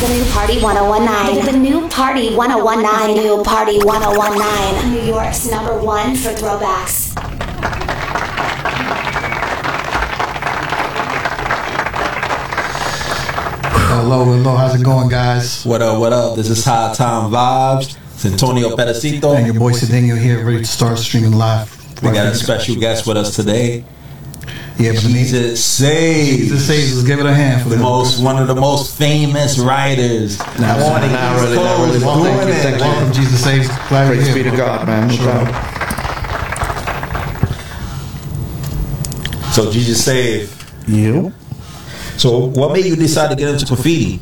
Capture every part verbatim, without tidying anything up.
The new Party one oh one nine. The new Party one oh one nine. The new Party one oh one nine. New York's number one for throwbacks. Hello, hello, how's it going, guys? What up, what up? This is High Time Vibes. It's Antonio Pedacito. And your boy Cedeno here, ready to start streaming live. We got a special guest with us today. Yeah, but Jesus Saves. Jesus Saves. Let's give it a hand for the them. most, one of the most famous writers. Not, not, not really, not really. Well, thank you, thank you. Welcome, Jesus Saves. Glad Praise you're be here. to God, man. No Sure. doubt. So Jesus Saved. You? So what made you decide to get into graffiti?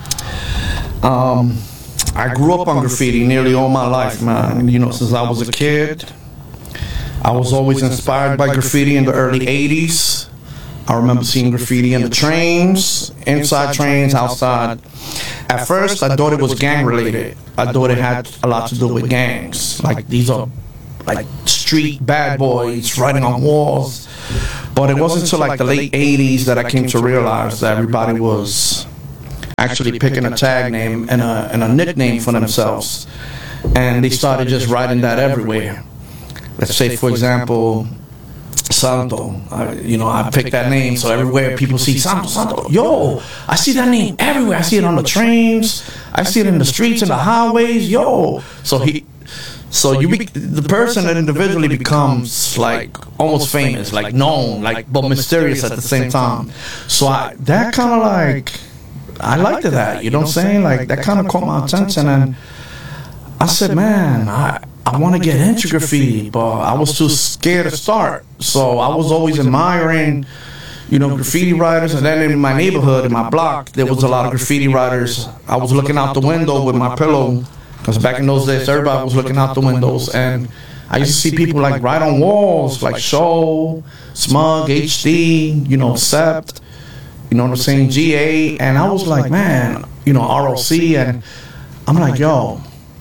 Um, I grew up on graffiti nearly all my life, man. You know, since I was a kid, I was always inspired by graffiti in the early eighties. I remember seeing graffiti in the trains, inside trains, outside. At first, I thought it was gang related. I thought it had a lot to do with gangs. Like, these are like street bad boys writing on walls. But it wasn't until like the late eighties that I came to realize that everybody was actually picking a tag name and a, and a nickname for themselves. And they started just writing that everywhere. Let's say, for example, Santo. I, you know, I picked that name, so everywhere people see Santo, Santo. Yo, I see that name everywhere. I see it on the trains. I see it in the streets and the highways. Yo. So he... So you, be, the person that individually becomes like almost famous, like known, like but mysterious at the same time. So I, that kind of like, I liked that. You know what I'm saying? Like that kind of caught my attention, and I said, man, I I want to get into graffiti, but I was too scared to start. So I was always admiring, you know, graffiti writers, and then in my neighborhood, in my block, there was a lot of graffiti writers. I was looking out the window with my pillow. Because back in those days, everybody was looking out the windows, and I used to see people like write on walls, like Show, Smug, H D, you know, Sept, you know what I'm saying, G A, and I was like, man, you know, R O C, and I'm like, yo.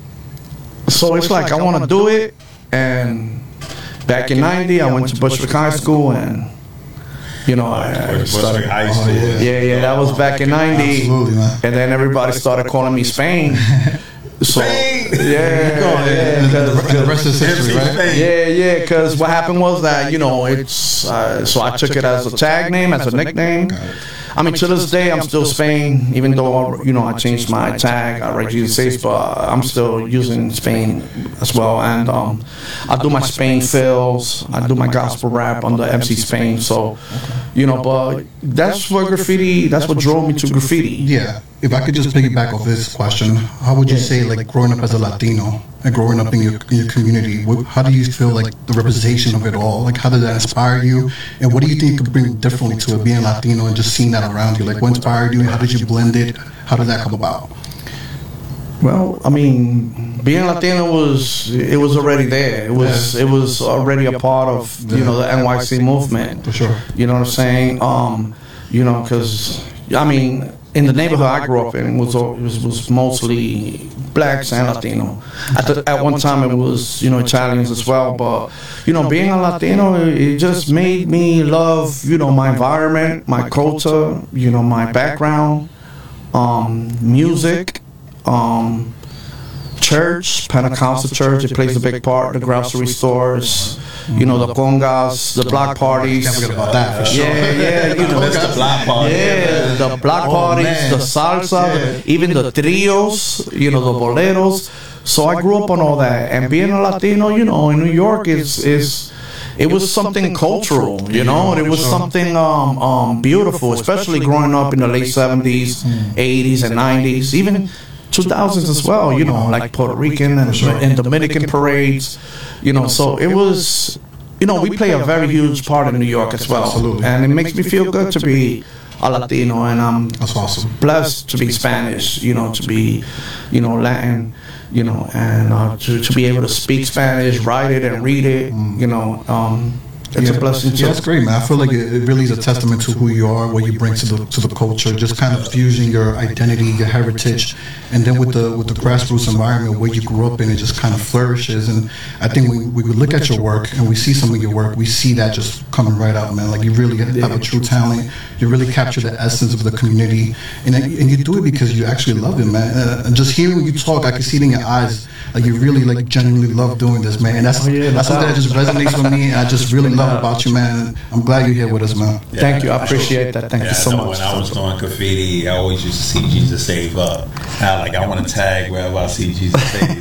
So it's like I want to do it, and back in ninety, I went to Bushwick High School, and you know, I started, Oh, yeah. yeah, yeah, that was back in ninety, Absolutely, man. and then everybody started calling me Spain. So, Spain. yeah, yeah, And the, the rest is history, right? yeah, yeah. Because what happened was that you know it's uh, so I took it as a tag name, as a nickname. I mean, to this day, I'm still Spain, even though you know I changed my tag. I write Jesus Saves, but I'm still using Spain as well. And um, I do my Spain fills, I do my gospel rap under M C Spain. So, you know, but that's what graffiti. That's what drove me to graffiti. Yeah. If I could just piggyback off this question, how would you say, like, growing up as a Latino and growing up in your, in your community, what, how do you feel like the representation of it all? Like, how did that inspire you? And what do you think you could bring differently to it, being Latino and just seeing that around you? Like, what inspired you and how did you blend it? How did that come about? Well, I mean, being Latino was it was already there. It was it was already a part of you know the N Y C movement. For sure. You know what I'm saying? Um, you know, because I mean, in the neighborhood I grew up in was was was mostly blacks and Latino. At the, at one time it was you know Italians as well. But you know, being a Latino, it just made me love you know my environment, my culture, you know my background, um, music. Um, church, Pentecostal church, it plays a big part. The grocery stores, you know, the congas, the block parties. Can't forget about that, for sure. Yeah, yeah, you know, That's the block party. yeah, the block parties, man. the salsa, even the trios, you know, the boleros. So I grew up on all that, and being a Latino, you know, in New York is is. It was something cultural, you know. It was something um, um, beautiful, especially growing up in the late seventies, eighties, and nineties, even two thousands as well. You know, like Puerto Rican and, and Dominican parades. You know, so it was. You know, we play a very huge part in New York as well, Absolutely. and it makes me feel good to be a Latino, and I'm That's awesome. blessed to be Spanish. You know, to be, you know, Latin. You know, and uh, to, to be able to speak Spanish, write it and read it, you know, um, it's yeah. a blessing too. Yeah, that's great, man. I feel like it, it really is a testament to who you are, what you bring to the to the culture, just kind of fusing your identity, your heritage, and then with the with the grassroots environment where you grew up in, it just kind of flourishes. And I think we we look at your work and we see some of your work, we see that just coming right out, man. Like you really have a true talent. You really capture the essence of the community, and and you do it because you actually love it, man. Uh, and just hearing you talk, I can see it in your eyes. Like you really like genuinely love doing this, man. And that's oh, yeah, that's something that just resonates with me, and I just really love about you, man. I'm glad you're here with us, man. Yeah, Thank you. I appreciate that. Thank yeah, you so I know much. When I was doing graffiti, I always used to see Jesus Save Up. Now, like I want to tag wherever I see Jesus Save.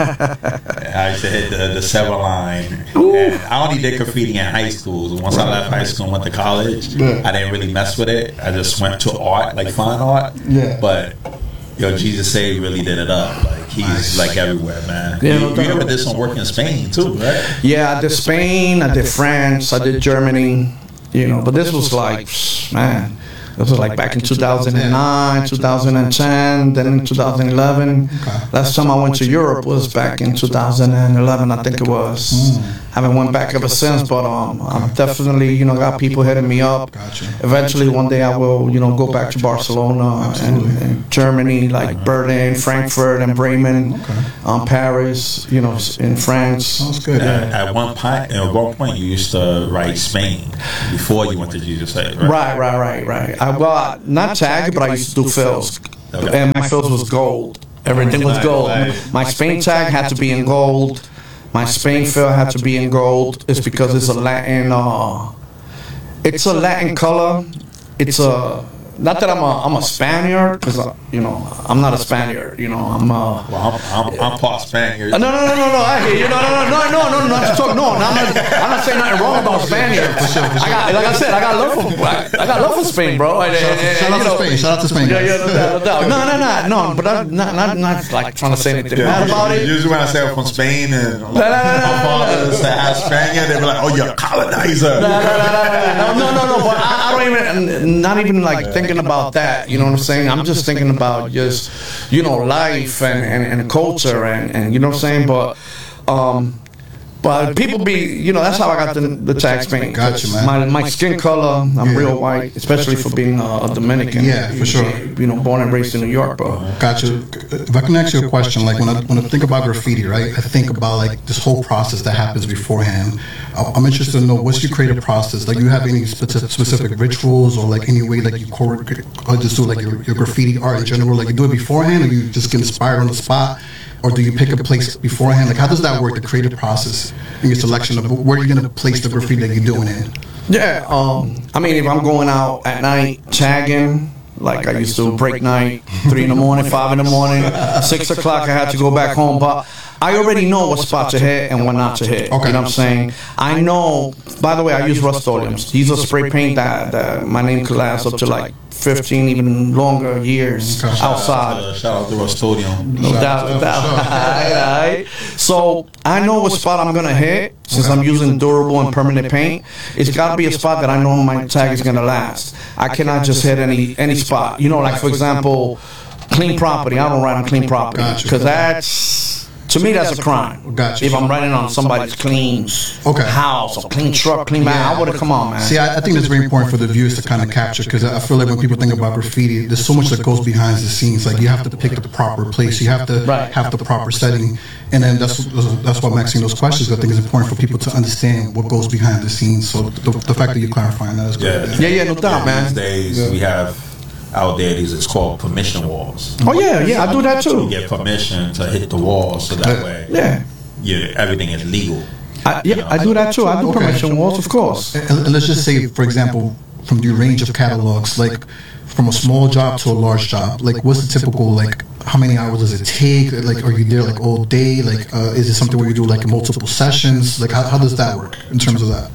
I used to hit the, the seven line. And I only did graffiti in high school. Once I left high school and went to college, Yeah. I didn't really mess with it. I just went to art, like fine art. Yeah. But yo, Jesus Save really did it up. Like he's Nice. like everywhere, man. Yeah, you, no you doubt. ever did some work in Spain too, right? Yeah, I did Spain, I did France, I did Germany, you know, but this was like, man, this was like back in two thousand nine, two thousand ten, then in two thousand eleven. Last time I went to Europe was back in two thousand eleven, I think it was. Haven't went back ever since, but um, I'm definitely, you know, got people hitting me up. Gotcha. Eventually, one day I will, you know, go back to Barcelona and, and Germany, like Berlin, Frankfurt, and Bremen, um, Paris, you know, in France. Sounds good. At, at one point, at one point, you used to write Spain before you went to Jesus Save, right? Right, right, right, right. I, well, not tag, but I used to do fills, Okay. and my fills was gold. Everything was gold. My Spain tag had to be in gold. My Spain fill had to be in gold. It's because it's a Latin. Uh, it's a Latin color. It's a. Not that I'm a I'm a Spaniard, because you know I'm not a Spaniard. You know I'm. Uh, Well, I'm, I'm, I'm part Spaniard. Uh, no, no, no, no, no. I hear you. No, no, no, no, no, no, no. Not to talk. No, no, I'm not. I'm not saying nothing wrong about Spaniards. I got, like I said, I got love for. I got love for Spain, bro. And, and, and, Shout out you to know, Spain. Shout out to Spain. Yeah, guys. yeah, no doubt, no doubt. No, no, no, no. But I'm not, not, not like trying to say anything bad about it. Usually when I say I'm from Spain and like, no, no, no, my father said I'm Spaniard, they be like, "Oh, you're a colonizer." No, no, no, no, no, no, no. But I, I don't even, not even like thinking about that. You know what I'm saying? I'm just thinking about just, you know, life and, and, and culture and, and you know what I'm saying? But, um, but people be, you know, that's how I got the, the tag Spain. Gotcha, man. My, my skin color, I'm Yeah. real white, especially for being a, a Dominican. Yeah, for sure. You know, born and raised in New York, bro. Gotcha. If I can ask you a question, like when I when I think about graffiti, right? I think about like this whole process that happens beforehand. I- I'm interested to know what's your creative process. Like, you have any specific, specific rituals or like any way like you core, or just do like your, your graffiti art in general? Like, you do it beforehand, or you just get inspired on the spot, or do you pick a place beforehand? Like, how does that work? The creative process in your selection of where you're gonna place the graffiti that you're doing in? Yeah, um, I mean, if I'm going out at night tagging, like I used to break night, three in the morning, five in the morning, six o'clock, I had to go back home. But I already know what spot to hit and what not to hit. Okay. You know what I'm saying? I know, by the way, I use Rust-Oleums. These are spray paint that, that my name could last up to like fifteen, even longer years Okay. outside. Uh, shout out to Rust-Oleum. No doubt, no doubt. Alright, so I know what spot I'm gonna hit since I'm using durable and permanent paint. It's gotta be a spot that I know my tag is gonna last. I cannot just hit any any spot. You know, like for example, clean property. I don't write on clean property Gotcha. because that's, to me, that's a crime. Gotcha. If I'm writing on somebody's clean Okay. house or clean truck, clean man, I would have come on, man. See, I, I think that's very important for the viewers to kind of capture, because I feel like when people think about graffiti, there's so much that goes behind the scenes. Like, you have to pick the proper place, you have to Right. have the proper setting, and then that's that's why I'm asking those questions. I think it's important for people to understand what goes behind the scenes. So the, the fact that you're clarifying that is good. Yeah. Yeah, yeah, no doubt, These man. days we have out there these it's called permission walls. Oh yeah, yeah, I do that You too. get permission to hit the wall so that way Yeah. yeah, everything is legal. I, yeah, I do that too. I do Okay. permission walls, of course. And, and let's just say, for example, from the range of catalogs, like from a small job to a large job, like what's the typical, like how many hours does it take? Like, are you there like all day? Like, uh, is it something where you do like multiple sessions? Like, how, how does that work in terms of that?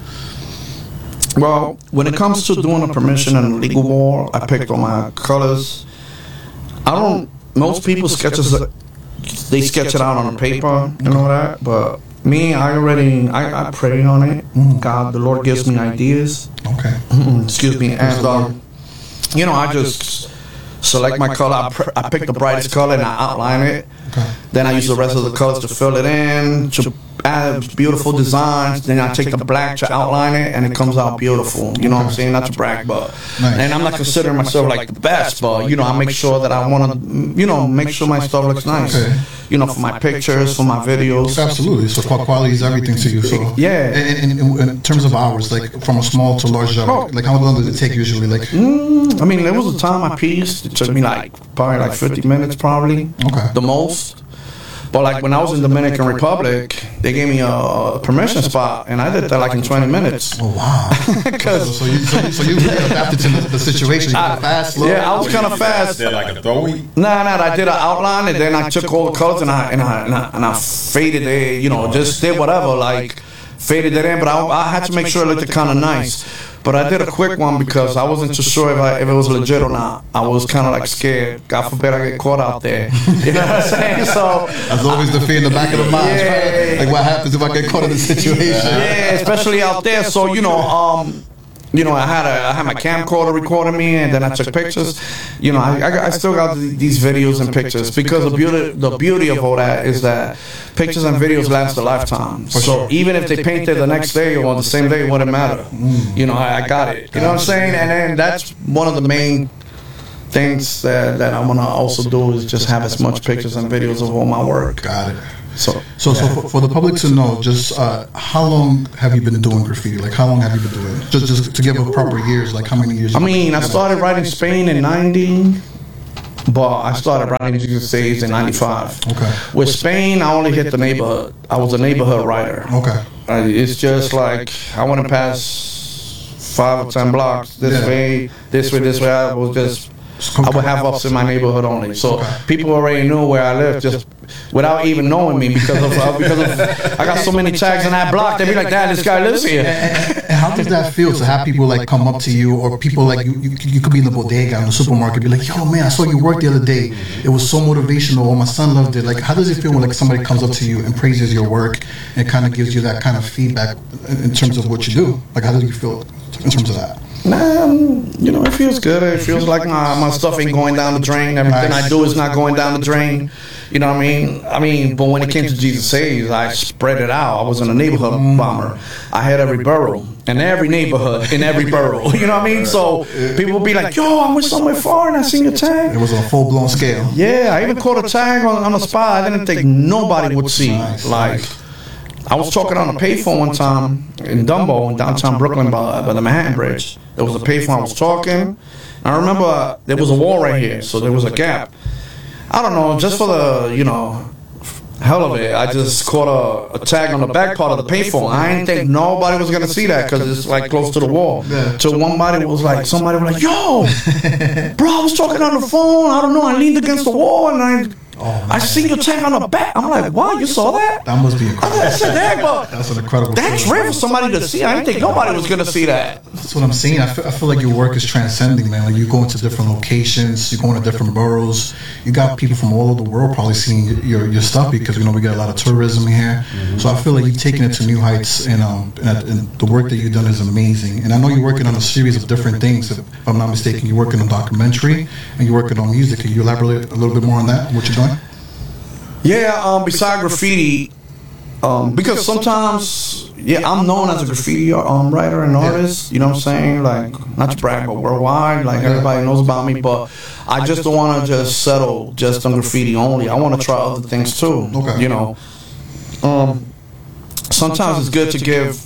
Well, when it comes to doing a permission and a legal wall, I picked on my colors. I don't. Most people sketches it, they sketch it out on the paper, you know that. But me, I already, I, I pray on it. God, the Lord gives me ideas. Okay. Excuse me, and um, you know, I just select my color. I, pr- I pick the brightest color and I outline it. Okay. Then I use the rest of the colors to fill it in, to add beautiful designs. Then I take the black to outline it, and it comes out beautiful. You know what I'm saying? Not to brag, but Nice. and I'm not considering myself like the best, but you know, I make sure that I want to, you know, make sure my stuff looks nice. Okay. You know, for my pictures, for my videos. Absolutely. So qual- quality is everything to you. So Yeah. And, and, and in terms of hours, like from a small to large job, Oh. like how long does it take usually? Like Mm, I mean, there was a time I pieced. It took me like probably like fifty minutes, probably. Okay. The most. But like when I was in Dominican Republic, they gave me a permission spot, and I did that like in twenty minutes. oh wow. so, so you so, you- so you really adapted to the, the situation. You got fast, slow. Yeah, I was kind of fast. They're like a throwy. Nah, nah, I did an outline, and then I took all the colors and I and I and I, and I faded it. You know, just did whatever, like faded it in. But I, I had to make sure it looked kind of nice. But I did a quick one because I wasn't too sure if, I, if it was legit or not. I was kind of like scared. God forbid I get caught out there. You know what I'm saying? So That's always the fear in the back of the mind. Yeah. Right? Like what happens if I get caught in this situation? yeah, especially out there. So you know, um, you know, I had a I had my camcorder recording me, and then I took pictures. You know, I, I, I still got these videos and pictures because the beauty the beauty of all that is that pictures and videos last a lifetime. So sure. even if they paint it the next day or the same day, it wouldn't matter. You know, I, I got it. You know what I'm saying? And then that's one of the main things that, that I want to also do is just have as much pictures and videos of all my work. Got it. So So, so for, for the public to know, just uh, how long have you been doing graffiti? Like, how long have you been doing it? Just, just to give a proper years, like how many years? I mean, I started writing Spain in ninety, but I started writing Jesus Saves in ninety-five. Okay. With Spain, I only hit the neighborhood. I was a neighborhood writer. Okay. Uh, it's just like I want to pass five or ten blocks this Yeah. way, this way, this way. I was just, I would have ups in my neighborhood only. So Okay. people already knew where I lived just without even knowing me because of uh, because of I got so many tags in that block. They'd be like, "Dad, this guy lives here." And how does that feel to have people like come up to you, or people like you? You, you could be in the bodega in the supermarket, be like, "Yo, man, I saw you work the other day. It was so motivational. Or my son loved it." Like, how does it feel when like somebody comes up to you and praises your work and kind of gives you that kind of feedback in in terms of what you do? Like, how do you feel in terms of that? Nah, um, you know, it feels good. It feels like my, my stuff ain't going down the drain. Everything I do is not going down the drain. You know what I mean? I mean, but when it came to Jesus Saves, I spread it out. I was in a neighborhood bomber. I had every borough, in every neighborhood, in every borough. You know what I mean? So people would be like, "Yo, I went somewhere far and I seen your tag." It was on a full blown scale. Yeah, I even caught a tag on, on a spot I didn't think nobody would see. Like, I was talking on a payphone one time in Dumbo, in downtown Brooklyn, by, by the Manhattan Bridge. There was a payphone. I was talking. I remember uh, there was a wall right here, so there was a gap. I don't know, just for the, you know, hell of it, I just caught a, a tag on the back part of the payphone. I didn't think nobody was gonna see that because it's like close to the wall. Yeah. So one body was like, somebody was like, "Yo, bro, I was talking on the phone. I don't know. I leaned against the wall and I, Oh, I seen your tag on the back." I'm like, "Wow, you saw that?" That must be I incredible. said, "Dang, but That's an incredible. that's feeling. rare for somebody to see. I didn't think nobody was gonna see that." That's what I'm saying. I feel, I feel like your work is transcending, man. Like you go into different locations, you go into different boroughs. You got people from all over the world probably seeing your your, your stuff because you know we got a lot of tourism here. Mm-hmm. So I feel like you're taking it to new heights, and um, and, and the work that you've done is amazing. And I know you're working on a series of different things. If I'm not mistaken, you're working on a documentary and you're working on music. Can you elaborate a little bit more on that? What you're doing? Yeah, um, beside graffiti, um, because sometimes, yeah, I'm known as a graffiti um, writer and artist. You know what I'm saying? Like, not to brag, but worldwide, like everybody knows about me. But I just don't want to just settle just on graffiti only. I want to try other things too. Okay. You know, um, sometimes it's good to give,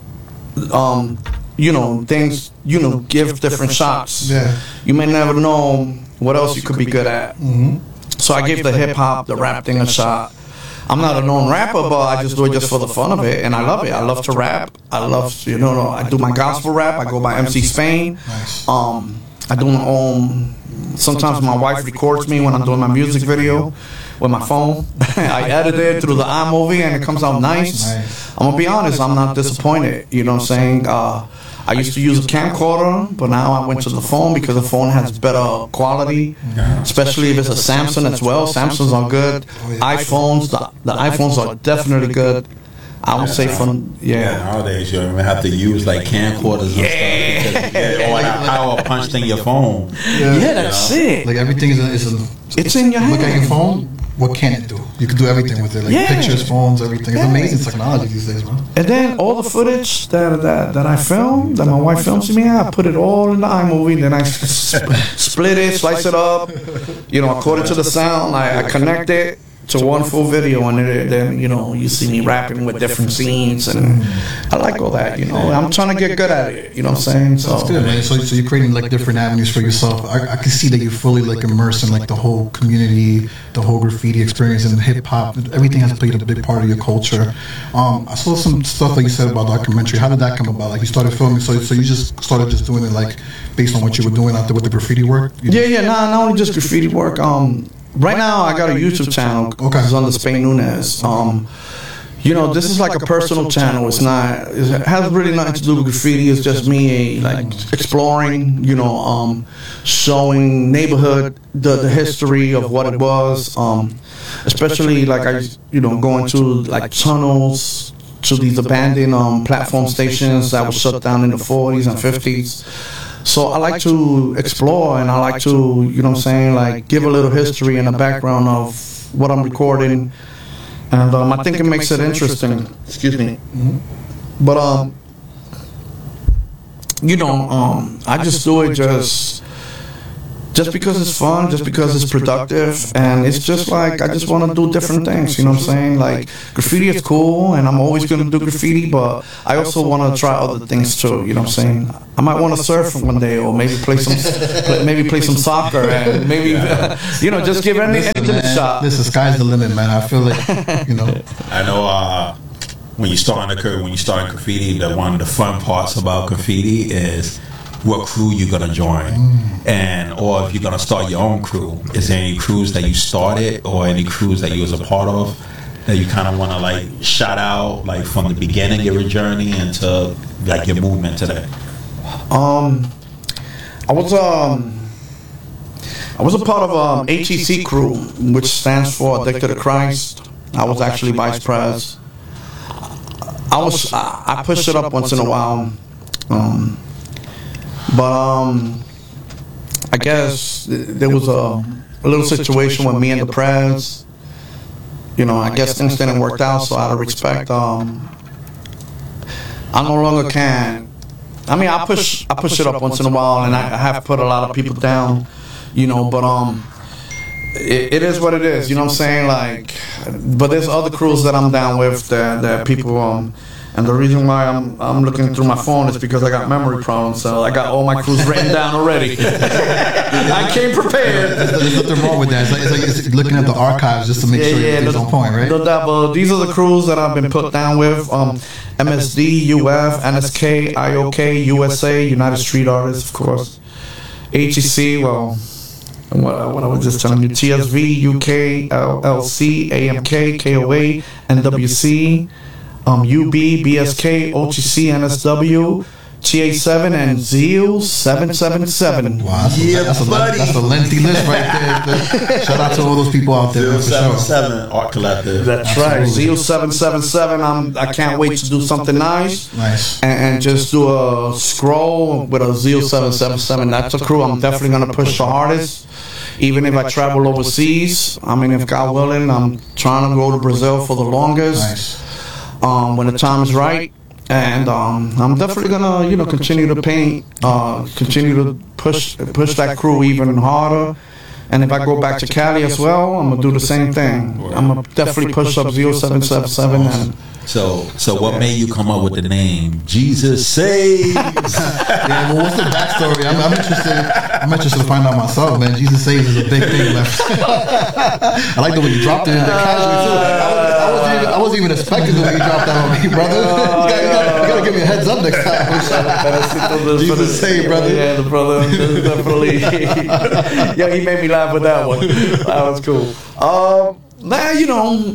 um, you know, things. You know, give different shots. Yeah. You may never know what else you could be good at. Mm-hmm. So I gave the hip hop, the rap thing a shot. I'm not a known rapper, but I just do it just for the fun of it, and I love it. I love to rap. I love, you know, I do my gospel rap. I go by M C Spain. Nice. Um, I do my own. Sometimes my wife records me when I'm doing my music video with my phone. I edit it through the iMovie, and it comes out nice. Nice. I'm gonna be honest. I'm not disappointed. You know what I'm saying? Uh, I used to use a camcorder, but now I went to the phone because the phone has better quality, especially if it's a Samsung as well. Samsungs are good. iPhones, the, the iPhones are definitely good. I would say from, Yeah, yeah. nowadays you don't even have to use like camcorders and Yeah. stuff. Because, yeah, or that power punched in your phone. Yeah, that's it. Like everything is, a, is a, It's in your look at your hand. phone. what can it do? You can do everything with it, like Yeah. pictures, phones, everything. It's Yeah. amazing technology these days, man. And then all the footage that, that that I filmed, that my wife films me, I put it all in the iMovie. Then I sp- split it, slice it up, you know, according to the sound. I, I connect it to one full video, and then, then you know, you see me rapping with different scenes, and I like all that. You know, I'm trying to get good at it. You know what I'm saying? So That's good, man. So, so you're creating like different avenues for yourself. I, I can see that you're fully like immersed in like the whole community, the whole graffiti experience, and hip hop. Everything has played a big part of your culture. Um, I saw some stuff that you said about documentary. How did that come about? Like you started filming, so so you just started just doing it like based on what you were doing out there with the graffiti work. You yeah, yeah, not not only just graffiti work. Um, right now I got a YouTube channel. Okay. It's under Spain Nunez. Um, you know, this is like a personal channel. It's not. It has really nothing to do with graffiti. It's just me, like exploring. You know, um, showing neighborhood the, the history of what it was. Um, especially like I, you know, going to like tunnels to these abandoned um, platform stations that were shut down in the forties and fifties. So I like to explore, and I like to, you know what I'm saying, like give a little history and a background of what I'm recording. And um, I think it makes it interesting. Excuse me. But, um, you know, um, I just do it just... Just because it's fun, just because it's productive, and it's just like I just want to do different things, you know what I'm saying? Like graffiti is cool, and I'm always going to do graffiti, but I also want to try other things too, you know what I'm saying? I might want to surf one day, or maybe play some, play, maybe play some soccer, and maybe you know just give any, anything a shot. Listen, sky's the limit, man. I feel like you know. I know uh, when you start in the when you start in graffiti, that one of the fun parts about graffiti is what crew you're gonna join, mm. and or if you're gonna start your own crew. Is there any crews that you started or any crews that you was a part of that you kind of want to like shout out, like from the beginning of your journey into like your movement today? Um, I was um, I was a part of um H E C crew, which stands for Addicted to Christ. I was actually vice pres. I was I, I push it up once in a while. Um. But um, I guess there was a, a little situation with me and the press. You know, I guess things didn't work out, so out of respect, um, I no longer can. I mean, I push I push it up once in a while, and I, I have put a lot of people down. You know, but um, it, it is what it is. You know what I'm saying? Like, but there's other crews that I'm down with that that people um. And the reason why I'm I'm looking through my phone is because I got memory problems, so I got all my crews written down already. I came prepared. There's, there's nothing wrong with that. It's like, it's like it's looking at the archives just to make yeah, sure yeah, it's no, on point, right? No doubt, but these are the crews that I've been put down with. Um, M S D, U F, N S K, I O K, U S A, United Street Artists, of course. H E C, well, what, what I was just telling you, T S V, U K, L L C, A M K, K O A, N W C. Um, U B, B S K, O T C, N S W, T A seven, and Zeal seven seven seven. Wow, that's, Yeah, a, that's, a, buddy. that's a lengthy list right there. Shout out to all those people out there, man, for seven sure. seven Art Collective. That's right, Zeal seven seven seven. I'm, I can't wait to do something nice. Nice. And, and just do a scroll with a Zeal seven seven seven. That's a crew I'm definitely going to push the hardest. Even if I travel overseas, I mean, if God willing, I'm trying to go to Brazil for the longest. Nice. Um, when the time is right, and um, I'm definitely gonna, you know, continue to paint, uh, continue to push push that crew even harder. And if I go back to Cali as well, I'm gonna do the same thing. I'm gonna definitely push up zero seven seven seven. And So, so what made you come up with the name Jesus Saves? Yeah, well, what's the backstory? I'm, I'm interested. I'm interested to find out myself, man. Jesus Saves is a big thing, man. I like the way you dropped it in there casually too. I, was, I, wasn't even, I wasn't even expecting the way you dropped that on me, brother. You gotta, you gotta, you gotta give me a heads up next time. Jesus Saves, brother. Yeah, the brother definitely. Yeah, he made me laugh with that one. That was cool. Um, man, you know.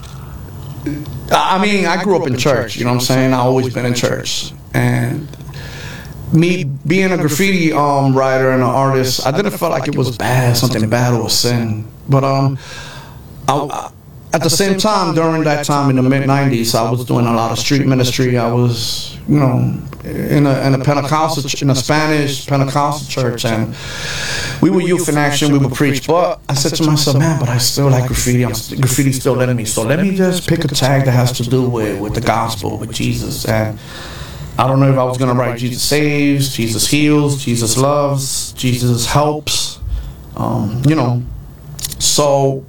I mean, I grew up in church, you know what I'm saying? I've always been in church. And me being a graffiti um, writer and an artist, I didn't feel like it was bad, something bad or a sin. But um, I, I, at the same time, during that time in the mid nineties, I was doing a lot of street ministry. I was, you know, in a, in a Pentecostal, ch- in a Spanish Pentecostal church, and we were youth in action, we would preach. But I said to myself, man, but I still like graffiti. I'm st- graffiti's still in me. So let me just pick a tag that has to do with, with the gospel, with Jesus. And I don't know if I was going to write Jesus saves, Jesus heals, Jesus loves, Jesus helps, um, you know. So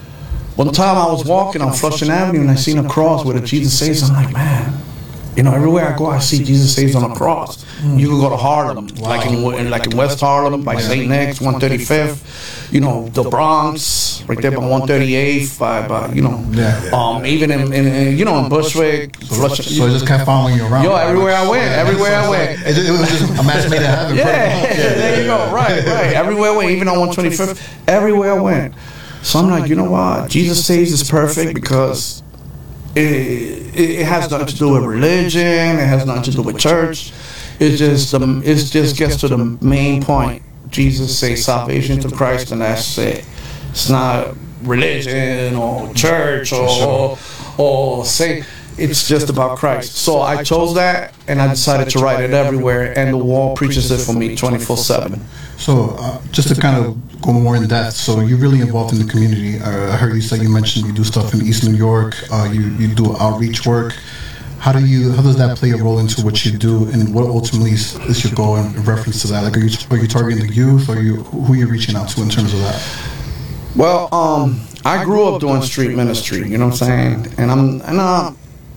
one time I was walking on Flushing Avenue and I seen a cross with a Jesus saves. I'm like, man, you know, everywhere I go, I see Jesus saves on a cross. You can go to Harlem, wow. like in, in like in West Harlem by Saint Nick's, one thirty-fifth. You know, the Bronx, right there by one thirty-eighth, by, by you know, yeah. um, even in, in, in you know in Bushwick. So, Flush, so it just kept following you around. Yo, everywhere I went, everywhere I went, it, it was just a match made in heaven. Yeah, yeah, there you go. Right, right. Everywhere I went, even on one twenty-fifth, everywhere I went. So I'm like, you know what? Jesus Saves is perfect because it, it, it has nothing to do with religion. It has nothing to do with church. It's just the, it just gets to the main point. Jesus saves salvation to Christ, and that's it. It's not religion or church or or, or say. It's just about Christ. So I chose that, and I decided to write it everywhere, and the wall preaches it for me twenty-four seven. So uh, just to kind of go more in depth, so you're really involved in the community. Uh, I heard you say you mentioned you do stuff in East New York. Uh, you you do outreach work. How do you? How does that play a role into what you do, and what ultimately is, is your goal in reference to that? Like, are you are you targeting the youth, or are you who are you reaching out to in terms of that? Well, um, I grew up doing street ministry. You know what I'm saying? And I'm and uh,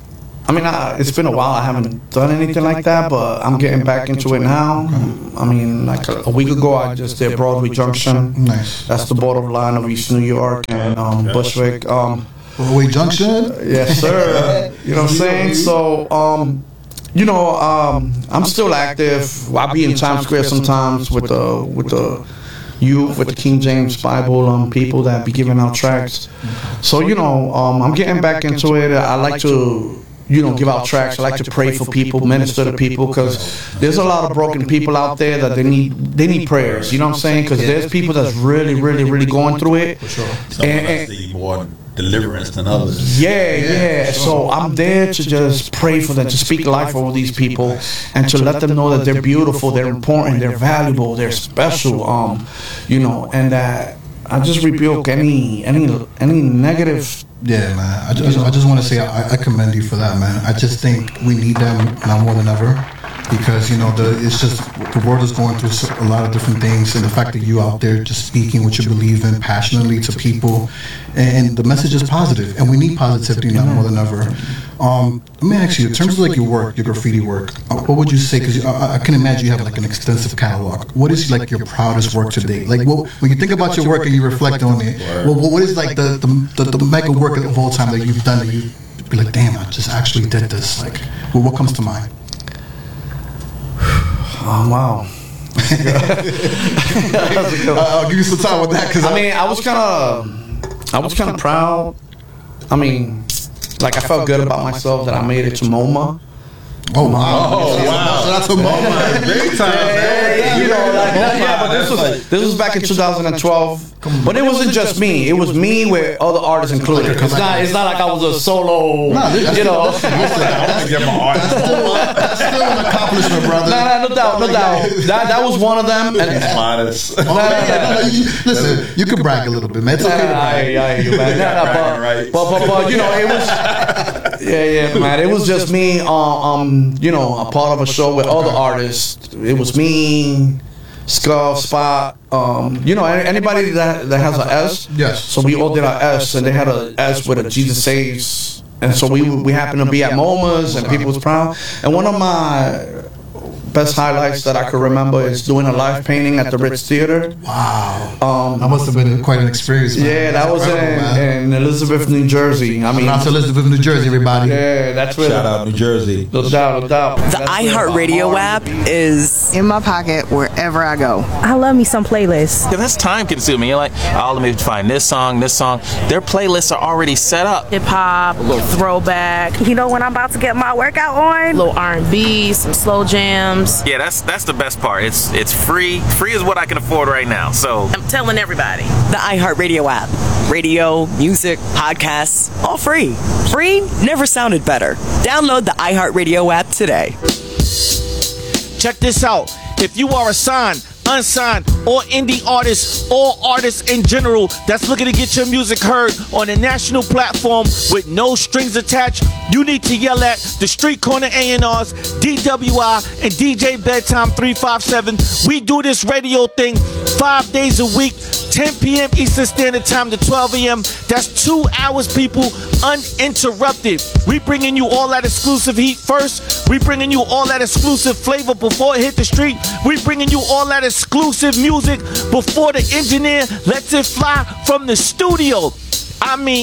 I mean, I, it's been a while. I haven't done anything like that, but I'm getting back into it now. I mean, like a, a week ago, I just did Broadway Junction. Nice. That's the borderline of East New York and um, Bushwick. Um, Broadway Junction? Yes, sir. You know what I'm saying? So, um, you know, um, I'm still active. I'll be in Times Square sometimes with the with the youth, with the King James Bible um, people that be giving out tracts. So, you know, um, I'm getting back into it. I like to, you know, give out tracts. I like to pray for people, minister to people, because there's a lot of broken people out there that they need they need prayers. You know what I'm saying? Because there's people that's really, really, really going through it. For sure. Some and, and, of us need more deliverance than others. Yeah, yeah. So I'm there to just pray for them, to speak life over these people, and to let them know that they're beautiful, they're important, they're valuable, they're special. Um, you know, and that I just rebuke any any any negative. Yeah, man. I just I just want to say I, I commend you for that, man. I just think we need them now more than ever. Because, you know, the it's just the world is going through a lot of different things, and the fact that you out there just speaking what you believe in passionately to people, and the message is positive, and we need positivity now more than ever. Um, let me ask you, in terms of like your work, your graffiti work, uh, what would you say? Because I, I can imagine you have like an extensive catalog. What is like your proudest work to date? Like, what, when you think about your work and you reflect on it, well, what is like the the, the the mega work of all time that you've done that you be like, damn, I just actually did this? Like, well, what comes to mind? Oh, wow. I'll give you some time with that, because I mean, I was kind of, I was kind of proud. I mean, like I felt good about myself that I made it to MoMA. Oh wow! Oh wow! So that's a MoMA, big time. Yeah, yeah, you know, like, yeah, but this was this was back in two thousand twelve. But it wasn't just me; it was me with other artists included. It's not, it's not like I was a solo. No, you know. That's still an accomplishment, brother. No, no, no doubt, no doubt. That that was one of them. And, modest. No, no, no, no. Listen, you can brag a little bit, man. It's okay to brag. Yeah, yeah, man. No, no, but, right. but, but, but, you know, it was. Yeah, yeah, man. It was just me. Um, um, you know, a part of a show with other artists. It was me, Scuff, Spot. Um, you know, anybody that that has an S. Yes. So we all did our S, and they had a S with a Jesus Saves, and so we we happened to be at MoMAs, and people was proud. And one of my best highlights that I could remember is doing a live painting at the Ritz Theater. Wow. Um, that must have been quite an experience, man. Yeah, that was in, in Elizabeth, New Jersey. I mean, out to Elizabeth, New Jersey, everybody. Yeah, that's where. Shout out New Jersey. No doubt, no doubt. The iHeartRadio app is in my pocket wherever I go. I love me some playlists. Yeah, that's time consuming. You're like, oh, let me find this song, this song. Their playlists are already set up. Hip hop, a little throwback. You know when I'm about to get my workout on? A little R and B, some slow jams. Yeah, that's that's the best part. It's it's free. Free is what I can afford right now. So I'm telling everybody. The iHeartRadio app. Radio, music, podcasts, all free. Free never sounded better. Download the iHeartRadio app today. Check this out. If you are a signed, unsigned, or indie artist, or artists in general that's looking to get your music heard on a national platform with no strings attached, you need to yell at the Street Corner A and R's, D W I, and D J Bedtime three five seven. We do this radio thing five days a week, ten p.m. Eastern Standard Time to twelve a.m. That's two hours, people, uninterrupted. We bringing you all that exclusive heat first. We bringing you all that exclusive flavor before it hit the street. We bringing you all that exclusive music before the engineer lets it fly from the studio. I mean,